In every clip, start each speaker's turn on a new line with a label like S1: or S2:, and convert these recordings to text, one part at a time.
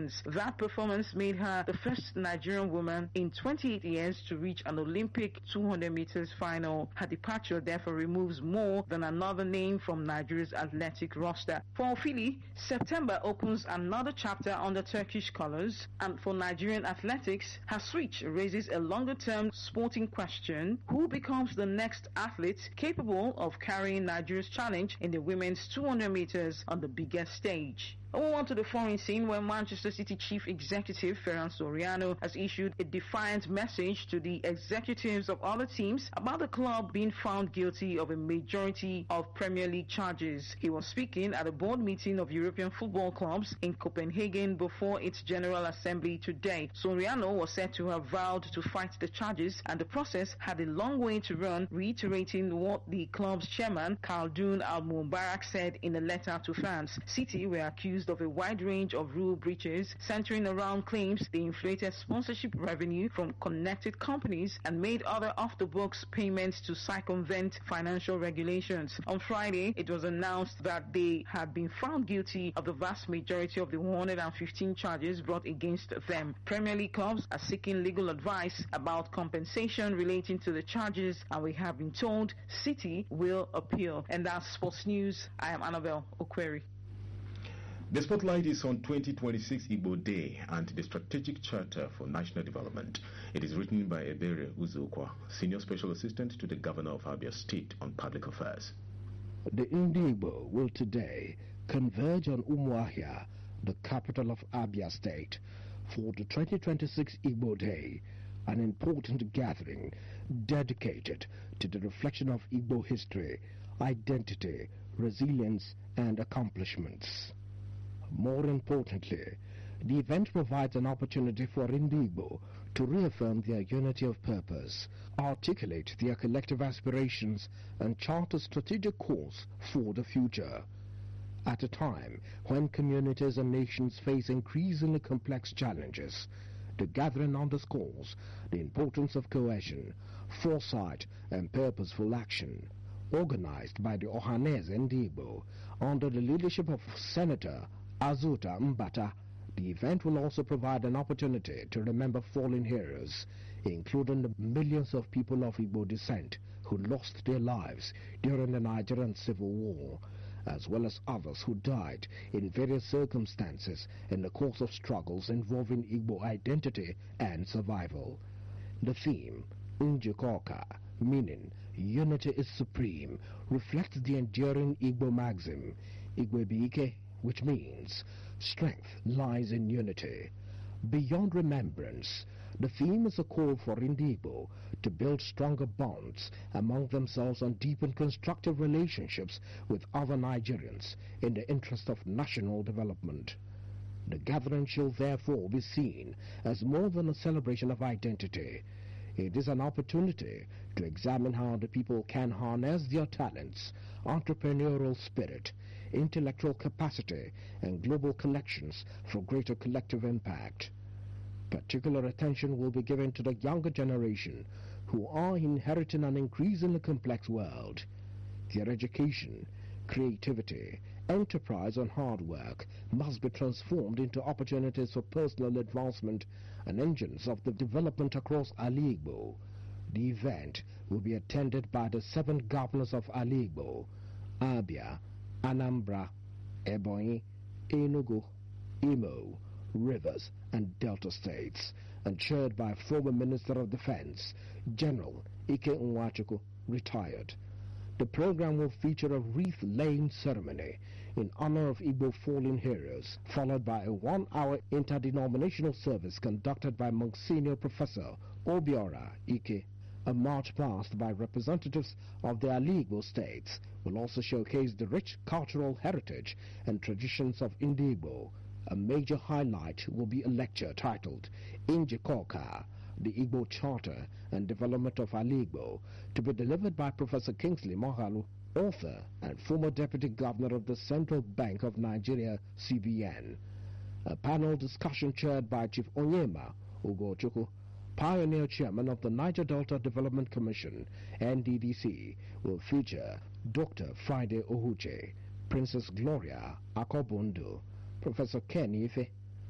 S1: seconds. That performance made her the first Nigerian woman in 28 years to reach an Olympic 200 meters final. Her departure therefore removes more than another name from Nigeria's athletic roster. For Ofili, September opens another chapter under Turkish colors, and for Nigerian athletics, her switch raises a longer-term sporting question: who becomes the next athlete capable of carrying Nigeria's challenge in the women's 200 meters on the biggest stage? Move on to the foreign scene, where Manchester City Chief Executive Ferran Soriano has issued a defiant message to the executives of other teams about the club being found guilty of a majority of Premier League charges. He was speaking at a board meeting of European football clubs in Copenhagen before its General Assembly today. Soriano was said to have vowed to fight the charges, and the process had a long way to run, reiterating what the club's chairman, Khaldoon Al-Mubarak, said in a letter to fans. City were accused of a wide range of rule breaches centering around claims they inflated sponsorship revenue from connected companies and made other off-the-books payments to circumvent financial regulations. On Friday, it was announced that they had been found guilty of the vast majority of the 115 charges brought against them. Premier League clubs are seeking legal advice about compensation relating to the charges, and we have been told City will appeal. And that's Sports News. I am Annabelle Okweri.
S2: The spotlight is on 2026 Igbo Day and the Strategic Charter for National Development. It is written by Ebere Uzokwa, Senior Special Assistant to the Governor of Abia State on Public Affairs.
S3: The Igbo will today converge on Umuahia, the capital of Abia State, for the 2026 Igbo Day, an important gathering dedicated to the reflection of Igbo history, identity, resilience, and accomplishments. More importantly, the event provides an opportunity for Igbo to reaffirm their unity of purpose, articulate their collective aspirations, and chart a strategic course for the future. At a time when communities and nations face increasingly complex challenges, the gathering underscores the importance of cohesion, foresight, and purposeful action. Organized by the Ohaneze Igbo under the leadership of Senator Azuta Mbata, the event will also provide an opportunity to remember fallen heroes, including the millions of people of Igbo descent who lost their lives during the Nigerian Civil War, as well as others who died in various circumstances in the course of struggles involving Igbo identity and survival. The theme, Njikoka, meaning unity is supreme, reflects the enduring Igbo maxim, Igwebiike, which means strength lies in unity. Beyond remembrance, the theme is a call for Igbo to build stronger bonds among themselves and deepen constructive relationships with other Nigerians in the interest of national development. The gathering shall therefore be seen as more than a celebration of identity. It is an opportunity to examine how the people can harness their talents, entrepreneurial spirit, intellectual capacity, and global connections for greater collective impact. Particular attention will be given to the younger generation who are inheriting an increasingly complex world. Their education, creativity, enterprise, and hard work must be transformed into opportunities for personal advancement and engines of the development across Ali-Igbo. The event will be attended by the 7 governors of Ali-Igbo: Abia, Anambra, Ebonyi, Enugu, Imo, Rivers, and Delta states, and chaired by former Minister of Defense, General Ike Nwachukwu, retired. The program will feature a wreath-laying ceremony in honor of Igbo fallen heroes, followed by a 1-hour interdenominational service conducted by Monsignor Professor Obiora Ike. A march past by representatives of the Ali-Igbo states will also showcase the rich cultural heritage and traditions of Igbo. A major highlight will be a lecture titled Njikoka, the Igbo Charter and Development of Ali-Igbo, to be delivered by Professor Kingsley Moghalu, author and former Deputy Governor of the Central Bank of Nigeria, CBN. A panel discussion chaired by Chief Onyema Ugochukwu, Pioneer Chairman of the Niger Delta Development Commission, NDDC, will feature Dr. Friday Ohuche, Princess Gloria Akobundo, Professor Ken Ife,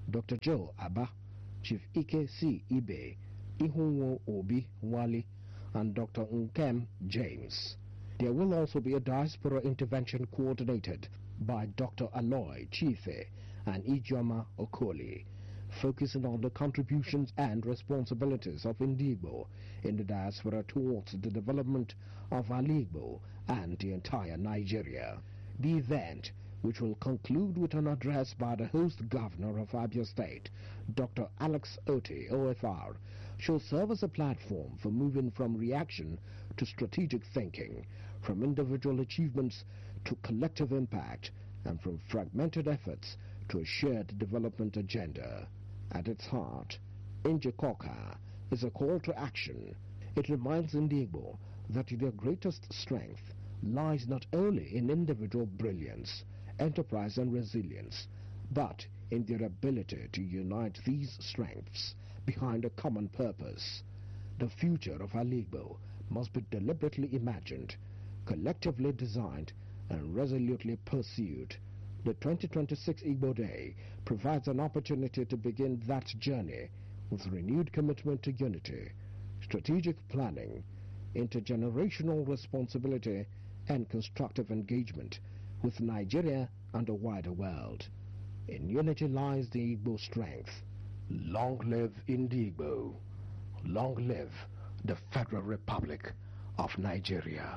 S3: Dr. Joe Abba, Chief Ike C. Ibe, Ihunwo Obi Wali, and Dr. Nkem James. There will also be a diaspora intervention coordinated by Dr. Aloy Chife and Ijoma Okoli, focusing on the contributions and responsibilities of Indigbo in the diaspora towards the development of Aligbo and the entire Nigeria. The event, which will conclude with an address by the host governor of Abia State, Dr. Alex Otti, OFR, shall serve as a platform for moving from reaction to strategic thinking, from individual achievements to collective impact, and from fragmented efforts to a shared development agenda. At its heart, Injikoka is a call to action. It reminds Indigbo that their greatest strength lies not only in individual brilliance, enterprise and resilience, but in their ability to unite these strengths behind a common purpose. The future of Aligbo must be deliberately imagined, collectively designed, and resolutely pursued. The 2026 Igbo Day provides an opportunity to begin that journey with renewed commitment to unity, strategic planning, intergenerational responsibility, and constructive engagement with Nigeria and the wider world. In unity lies the Igbo strength. Long live Indigbo. Long live the Federal Republic of Nigeria.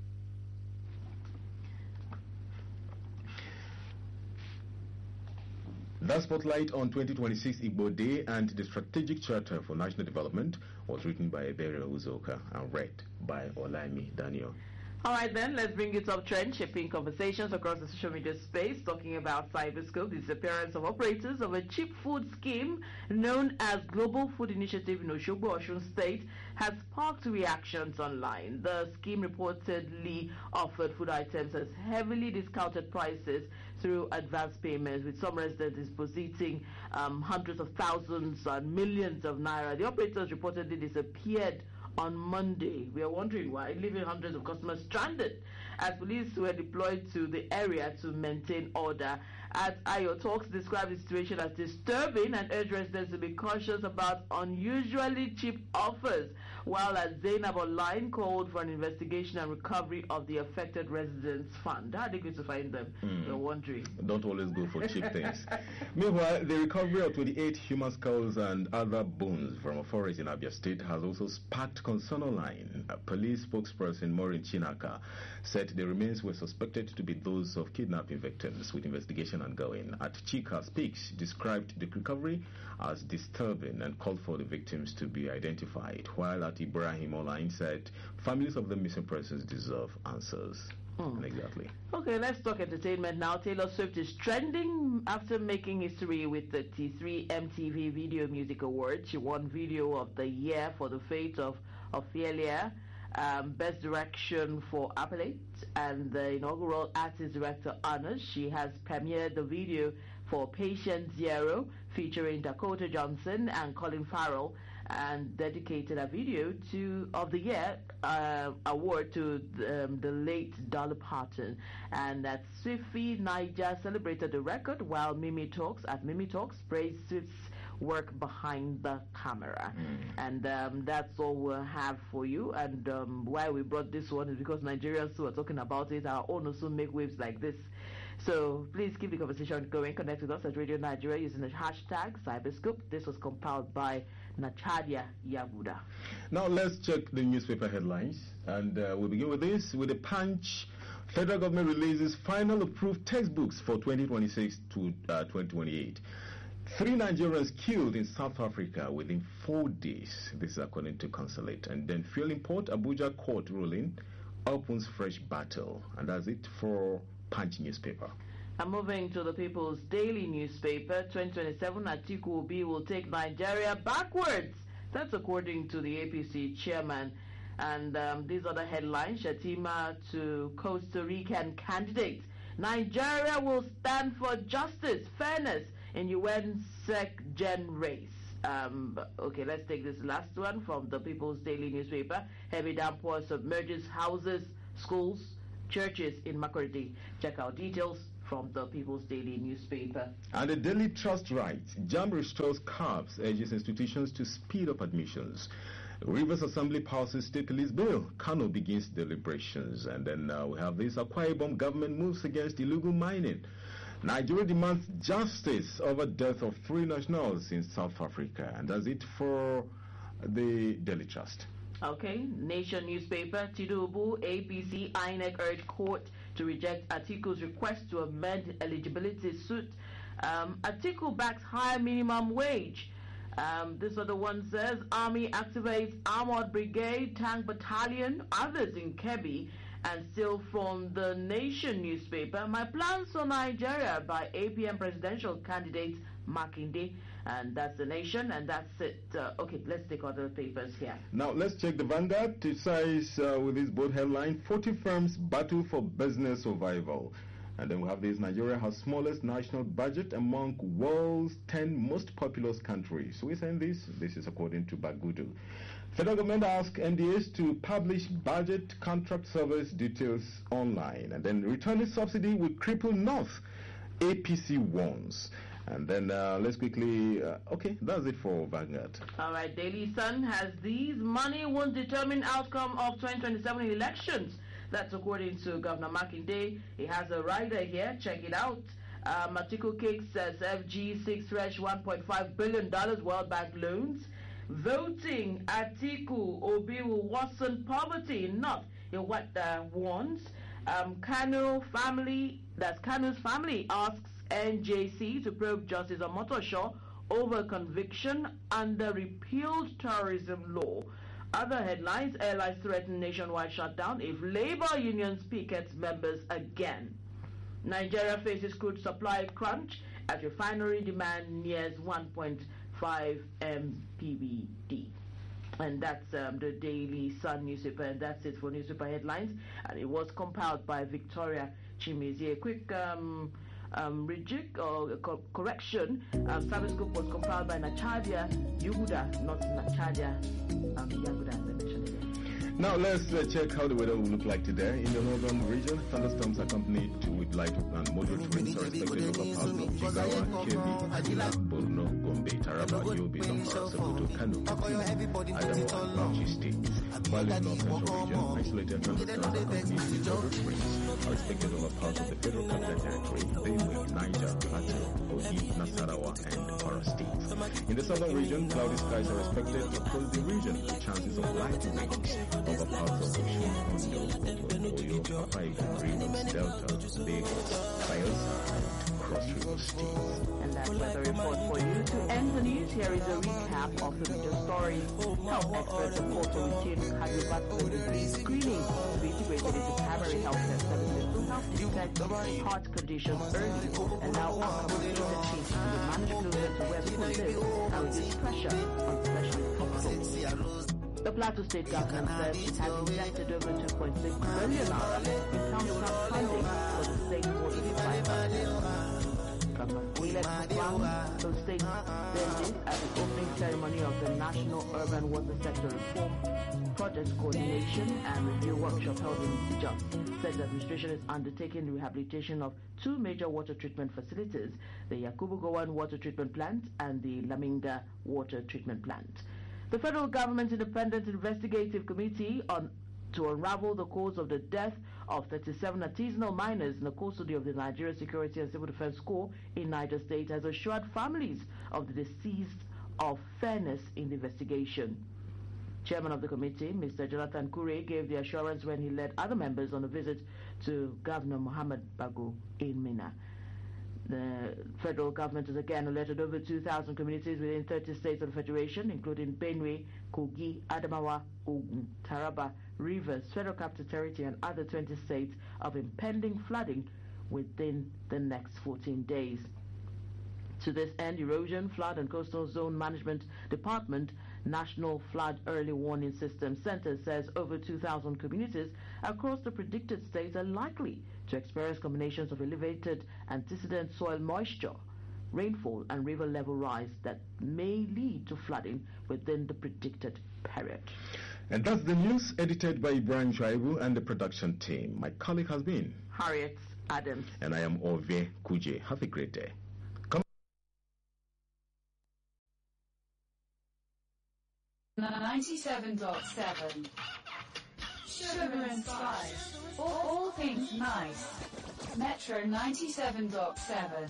S2: That spotlight on 2026 Igbo Day and the Strategic Charter for National Development was written by Ebere Uzoka and read by Olaimi Daniel.
S1: All right, then, let's bring it up trend, shaping conversations across the social media space, talking about Cyberscope, the disappearance of operators of a cheap food scheme known as Global Food Initiative in Oshogbo, Osun State, has sparked reactions online. The scheme reportedly offered food items at heavily discounted prices through advance payments, with some residents depositing hundreds of thousands and millions of naira. The operators reportedly disappeared on Monday. We are wondering why, leaving hundreds of customers stranded as police were deployed to the area to maintain order. At Ayo Talks, described the situation as disturbing and urged residents to be cautious about unusually cheap offers, while at Zainab Online called for an investigation and recovery of the affected residents' fund. How are they going to find them? You're wondering.
S2: Don't always go for cheap things. Meanwhile, the recovery of 28 human skulls and other bones from a forest in Abia State has also sparked concern online. A police spokesperson, Maureen Chinaka, said the remains were suspected to be those of kidnapping victims, with investigation ongoing. At Chika Speaks, described the recovery as disturbing and called for the victims to be identified, while at Ibrahim Online said families of the missing persons deserve answers. Exactly.
S1: Okay, let's talk entertainment now. Taylor Swift is trending after making history with the T3 MTV Video Music Awards. She won Video of the Year for The Fate of Ophelia, Best Direction for Appellate, and the inaugural Artist Director honors. She has premiered the video for Patient Zero featuring Dakota Johnson and Colin Farrell, and dedicated a video of the year award to the late Dolly Parton. And that Swifty Niger celebrated the record, while Mimi Talks praised Swift's work behind the camera. And that's all we'll have for you. And why we brought this one is because Nigerians who are talking about it, our own also make waves like this. So please keep the conversation going. Connect with us at Radio Nigeria using the hashtag Cyberscope. This was compiled by Nachadia Yabuda.
S2: Now let's check the newspaper headlines, and we'll begin with this. With the Punch, federal government releases final approved textbooks for 2026 to 2028. 3 Nigerians killed in South Africa within 4 days. This is according to Consulate. And then fuel import, Abuja court ruling opens fresh battle. And that's it for Punch newspaper.
S1: And moving to the People's Daily newspaper, 2027 Atiku Obi will take Nigeria backwards. That's according to the APC chairman. And these are the headlines. Shatima to Costa Rican candidates. Nigeria will stand for justice, fairness in UN Sec-Gen race. Okay, let's take this last one from the People's Daily newspaper. Heavy downpour submerges houses, schools, churches in Makurdi. Check out details from the People's Daily newspaper.
S2: And the Daily Trust writes, JAMB restores CARBS, urges institutions to speed up admissions. Rivers Assembly passes state police bill. Kano begins deliberations. And then we have this, Akwa Ibom government moves against illegal mining. Nigeria demands justice over death of 3 nationals in South Africa. And that's it for the Daily Trust.
S1: Okay, Nation newspaper, Tinubu, APC, INEC urge court to reject Atiku's request to amend eligibility suit. Atiku backs higher minimum wage. This other one says, Army activates Armored Brigade, Tank Battalion, others in Kebbi. And still from the Nation newspaper, my plans for Nigeria by APM presidential candidate Makinde. And that's the Nation, and that's it. Okay, let's take other papers here.
S2: Now, let's check the Vanguard. It says with this bold headline, 40 firms battle for business survival. And then we have this, Nigeria has smallest national budget among world's 10 most populous countries. So we're saying this is according to Bagudu. Federal government asks NDAs to publish budget contract service details online. And then returning subsidy will cripple North, APC warns. And then let's quickly, okay, that's it for Vanguard.
S1: All right, Daily Sun has these, money won't determine outcome of 2027 elections. That's according to Governor Makinde. He has a rider here, check it out. Atiku Cakes says FG6 fresh $1.5 billion World Bank loans. Voting, Atiku, Obi will worsen poverty, not in what warns. Kanu's family asks NJC to probe Justice Omotosho over conviction under repealed terrorism law. Other headlines, airlines threaten nationwide shutdown if labor unions picket members again. Nigeria faces crude supply crunch as refinery demand nears 1.5 mpbd. And that's the Daily Sun newspaper, and that's it for newspaper headlines. And it was compiled by Victoria Chimezi. A quick rejig or correction. Service Group was compiled by Nachadia Yuguda, not Nachadia Yaguda, as I mentioned again.
S2: Now let's check how the weather will look like today. In the northern region, thunderstorms accompanied with light and moderate rains are expected over parts of Jigawa, Kebbi, Adila, Borno, Gombe, Taraba, Yobe, Zamfara, Sokoto, Kano, Katsina, Adamawa, and Bauchi states. While in the north-central region, isolated thunderstorms accompanied with moderate rains are expected over parts of the Federal Capital Territory, Benue, Niger, Plateau, Kogi, Nasarawa, and Kwara states. In the southern region, cloudy skies are expected across the region with chances of light rains over parts of Osun, Ondo, Oyo, Akwa Ibom, Rivers, Delta, Lagos, Bayelsa, and Cross River States.
S1: And that's weather report for you. To end the news, here is a recap of the major stories. Health experts support to routine cardiovascular disease screening to be integrated into primary healthcare services to help detect heart conditions early and now uncomplicated cases to be managed closer to where people live and reduce pressure on specialist hospitals. The Plateau State government says it has invested over 2.6 billion in counterpart funding for the state water supply fund. Governor William Brown of the state said this at the opening ceremony of the National Urban Water Sector Reform Project Coordination and Review Workshop held in Jos. Said the administration is undertaking the rehabilitation of 2 major water treatment facilities, the Yakubu Gowon Water Treatment Plant and the Laminga Water Treatment Plant. The federal government independent investigative committee to unravel the cause of the death of 37 artisanal miners in the custody of the Nigeria Security and Civil Defense Corps in Niger State has assured families of the deceased of fairness in the investigation. Chairman of the committee, Mr. Jonathan Kure, gave the assurance when he led other members on a visit to Governor Muhammad Bago in Minna. The federal government has again alerted over 2,000 communities within 30 states of the Federation, including Benue, Kogi, Adamawa, Ogun, Taraba, Rivers, Federal Capital Territory, and other 20 states of impending flooding within the next 14 days. To this end, Erosion, Flood and Coastal Zone Management Department National Flood Early Warning System Center says over 2,000 communities across the predicted states are likely to experience combinations of elevated antecedent soil moisture, rainfall and river level rise that may lead to flooding within the predicted period.
S2: And that's the news edited by Ibrahim Shaibu and the production team. My colleague has been
S1: Harriet Adams.
S2: And I am Ove Kuje. Have a great day.
S4: 97.7 Sugar and Spice. All things nice. Metro 97.7.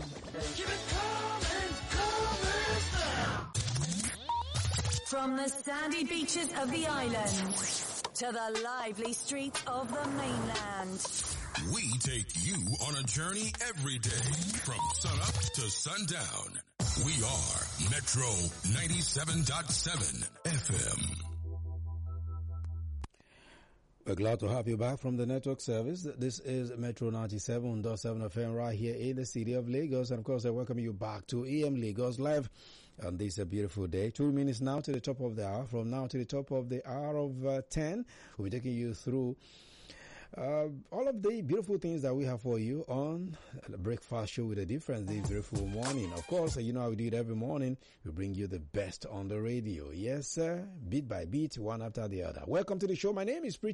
S5: From the sandy beaches of the island to the lively streets of the mainland.
S6: We take you on a journey every day from sunup to sundown. We are Metro 97.7 FM.
S7: We're glad to have you back from the network service. This is Metro 97.7 FM right here in the city of Lagos. And of course, I welcome you back to EM Lagos Live on this beautiful day. 2 minutes now to the top of the hour. From now to the top of the hour of 10, we'll be taking you through all of the beautiful things that we have for you on the Breakfast Show with a Difference this beautiful morning. Of course, you know how we do it every morning. We bring you the best on the radio. Yes, sir. Beat by beat, one after the other. Welcome to the show. My name is